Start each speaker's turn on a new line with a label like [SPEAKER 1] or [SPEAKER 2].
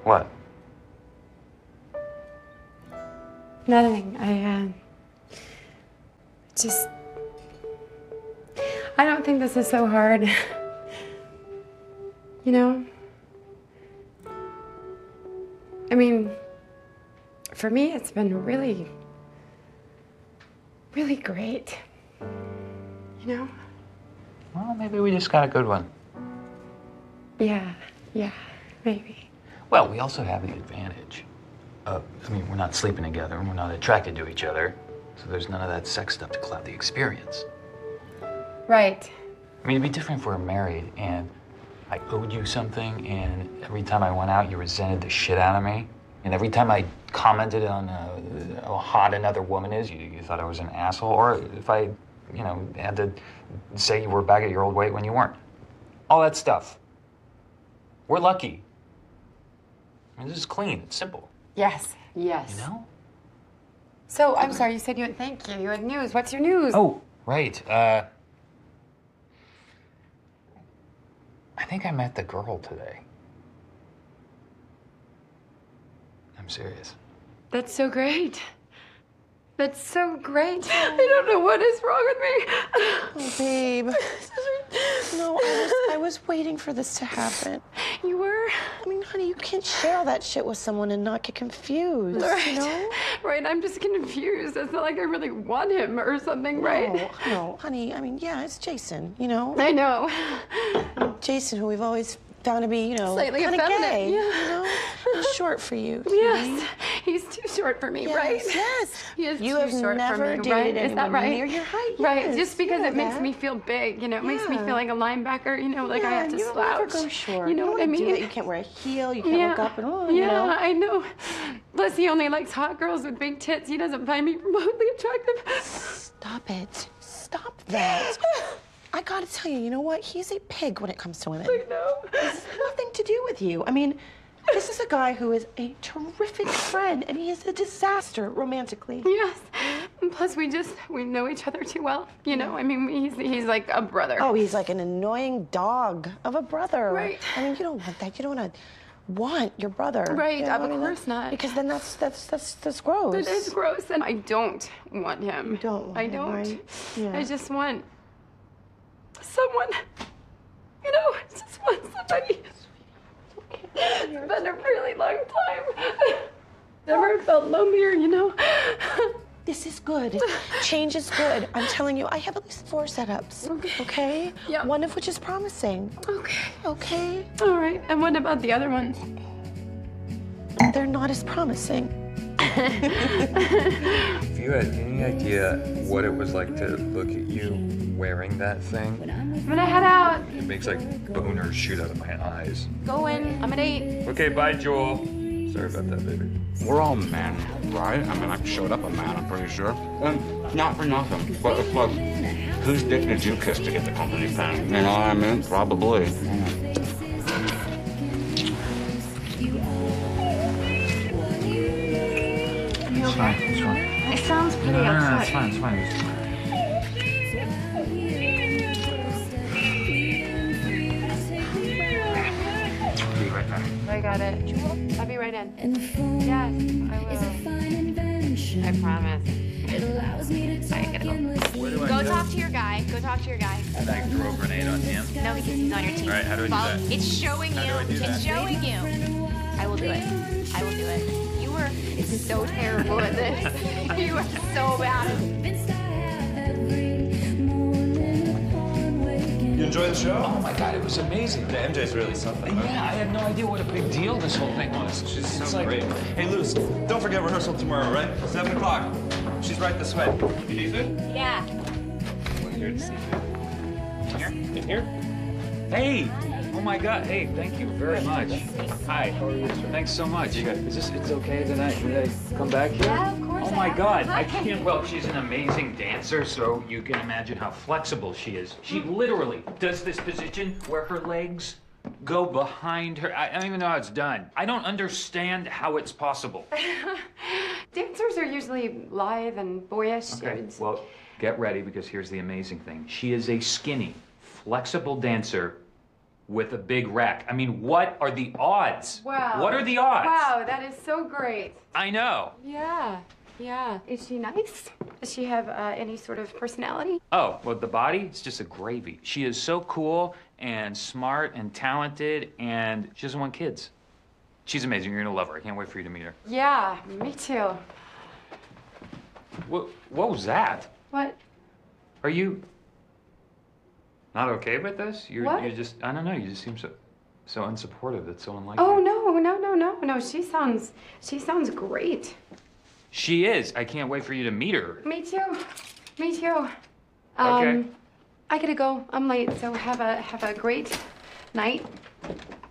[SPEAKER 1] What?
[SPEAKER 2] Nothing. I don't think this is so hard. You know? I mean, for me, it's been really, really great. You know?
[SPEAKER 1] Well, maybe we just got a good one.
[SPEAKER 2] Yeah, maybe.
[SPEAKER 1] Well, we also have the advantage of, we're not sleeping together and we're not attracted to each other, so there's none of that sex stuff to cloud the experience.
[SPEAKER 2] Right.
[SPEAKER 1] I mean, it'd be different if we were married and I owed you something and every time I went out, you resented the shit out of me. And every time I commented on how hot another woman is, you thought I was an asshole. Or if I, had to say you were back at your old weight when you weren't. All that stuff. We're lucky. I mean, this is clean. It's simple.
[SPEAKER 2] Yes.
[SPEAKER 1] You know?
[SPEAKER 2] So, I'm sorry, you said you had, thank you. You had news. What's your news?
[SPEAKER 1] Oh, right. I think I met the girl today. I'm serious.
[SPEAKER 2] That's so great. That's so great. I don't know what is wrong with me.
[SPEAKER 3] Oh, babe. No, I was waiting for this to happen.
[SPEAKER 2] You were?
[SPEAKER 3] I mean, honey, you can't share all that shit with someone and not get confused,
[SPEAKER 2] Right.
[SPEAKER 3] you know?
[SPEAKER 2] Right, I'm just confused. It's not like I really want him or something, right?
[SPEAKER 3] No, honey, I mean, yeah, it's Jason, you know?
[SPEAKER 2] I know.
[SPEAKER 3] Jason, who we've always found to be,
[SPEAKER 2] slightly
[SPEAKER 3] kind of
[SPEAKER 2] effeminate,
[SPEAKER 3] gay,
[SPEAKER 2] yeah.
[SPEAKER 3] you know? And short for you, cutie.
[SPEAKER 2] Yes, he's too short for me, right?
[SPEAKER 3] Yes.
[SPEAKER 2] He is
[SPEAKER 3] You
[SPEAKER 2] too
[SPEAKER 3] have
[SPEAKER 2] short
[SPEAKER 3] never
[SPEAKER 2] for me,
[SPEAKER 3] dated
[SPEAKER 2] right? Is that
[SPEAKER 3] anyone
[SPEAKER 2] right?
[SPEAKER 3] near your height.
[SPEAKER 2] Right,
[SPEAKER 3] Yes,
[SPEAKER 2] just because
[SPEAKER 3] you
[SPEAKER 2] it
[SPEAKER 3] know
[SPEAKER 2] makes
[SPEAKER 3] that.
[SPEAKER 2] me feel big, it makes me feel like a linebacker, like I have to
[SPEAKER 3] you
[SPEAKER 2] slouch.
[SPEAKER 3] never go short.
[SPEAKER 2] You know what I
[SPEAKER 3] don't do
[SPEAKER 2] mean?
[SPEAKER 3] that. You can't wear a heel, you can't look up and you
[SPEAKER 2] Yeah,
[SPEAKER 3] know?
[SPEAKER 2] I know. Plus, he only likes hot girls with big tits. He doesn't find me remotely attractive.
[SPEAKER 3] Stop it. Stop that. I gotta tell you, you know what? He's a pig when it comes to women.
[SPEAKER 2] I know.
[SPEAKER 3] This has nothing to do with you. I mean, this is a guy who is a terrific friend, and he is a disaster romantically.
[SPEAKER 2] Yes. And plus, we know each other too well. He's like a brother.
[SPEAKER 3] Oh, he's like an annoying dog of a brother.
[SPEAKER 2] Right.
[SPEAKER 3] I mean, you don't want that. You don't want to want your brother.
[SPEAKER 2] Right,
[SPEAKER 3] You know
[SPEAKER 2] of
[SPEAKER 3] what I mean?
[SPEAKER 2] course not.
[SPEAKER 3] Because then that's gross.
[SPEAKER 2] It is gross, and I don't want him.
[SPEAKER 3] You don't want
[SPEAKER 2] I
[SPEAKER 3] him,
[SPEAKER 2] don't.
[SPEAKER 3] right? Yeah.
[SPEAKER 2] I just want someone. I just want somebody. It's been a really long time. Never felt lonelier,
[SPEAKER 3] This is good. Change is good. I'm telling you, I have at least 4 setups. Okay?
[SPEAKER 2] Yeah.
[SPEAKER 3] One of which is promising.
[SPEAKER 2] Okay.
[SPEAKER 3] Okay?
[SPEAKER 2] All right. And what about the other ones?
[SPEAKER 3] They're not as promising.
[SPEAKER 1] If you had any idea what it was like to look at you wearing that thing,
[SPEAKER 2] I'm gonna head out.
[SPEAKER 1] it makes like boners shoot out of my eyes.
[SPEAKER 2] Going. I'm at 8.
[SPEAKER 1] Okay, bye, Joel. Sorry about that, baby.
[SPEAKER 4] We're all men, right? I mean, I showed up a man, I'm pretty sure. And not for nothing, but it's like, whose dick did you kiss to get the company pen? You know what I mean? Probably.
[SPEAKER 1] It's fine, it's fine.
[SPEAKER 2] It sounds pretty
[SPEAKER 1] No,
[SPEAKER 2] upset.
[SPEAKER 1] it's fine, it's fine. It's fine. I'll be right back.
[SPEAKER 2] I got it. I'll be right in. Yes, I will. I promise. I gotta go.
[SPEAKER 5] Go talk to your guy. Go talk to your guy.
[SPEAKER 1] Like throw a grenade on him.
[SPEAKER 5] No, because he's on your team.
[SPEAKER 1] All right, how do I do
[SPEAKER 5] Follow-
[SPEAKER 1] that?
[SPEAKER 5] It's showing you.
[SPEAKER 1] How do I do that?
[SPEAKER 5] It's showing you. I will do it. I will do it. You were so terrible at this. You were so bad.
[SPEAKER 6] You enjoy the show?
[SPEAKER 1] Oh my God, it was amazing.
[SPEAKER 6] Yeah, MJ's really something. Huh?
[SPEAKER 1] Yeah, I had no idea what a big deal this whole thing was.
[SPEAKER 6] She's so
[SPEAKER 1] It's like-
[SPEAKER 6] great. Hey, Luce, don't forget rehearsal tomorrow, right? 7 o'clock. She's right this way. You need it?
[SPEAKER 5] Yeah.
[SPEAKER 6] We're here to see you. In here?
[SPEAKER 1] Hey! Oh my God! Hey, thank you very much. Hi. How are you? Thanks so much. It's okay tonight? Did I come back here?
[SPEAKER 5] Yeah, of course.
[SPEAKER 1] Oh my God! I
[SPEAKER 5] Hi.
[SPEAKER 1] can't. Well, she's an amazing dancer, so you can imagine how flexible she is. She literally does this position where her legs go behind her. I don't even know how it's done. I don't understand how it's possible.
[SPEAKER 2] Dancers are usually lithe and boyish.
[SPEAKER 1] Okay.
[SPEAKER 2] It's-
[SPEAKER 1] Well, get ready because here's the amazing thing. She is a skinny, flexible dancer with a big wreck. I mean, what are the odds?
[SPEAKER 2] Wow.
[SPEAKER 1] What are the odds?
[SPEAKER 2] Wow, that is so great.
[SPEAKER 1] I know.
[SPEAKER 2] Yeah, yeah. Is she nice? Does she have any sort of personality?
[SPEAKER 1] Oh, well, the body, it's just a gravy. She is so cool and smart and talented, and she doesn't want kids. She's amazing. You're gonna love her. I can't wait for you to meet her.
[SPEAKER 2] Yeah, me too.
[SPEAKER 1] What was that?
[SPEAKER 2] What?
[SPEAKER 1] Are you not okay with this? You're
[SPEAKER 2] What?
[SPEAKER 1] just, I don't know, you just seem so unsupportive. That's so unlike
[SPEAKER 2] Oh,
[SPEAKER 1] you.
[SPEAKER 2] no. She sounds great.
[SPEAKER 1] She is. I can't wait for you to meet her.
[SPEAKER 2] Me too. Me too.
[SPEAKER 1] Okay.
[SPEAKER 2] I gotta go. I'm late, so have a great night.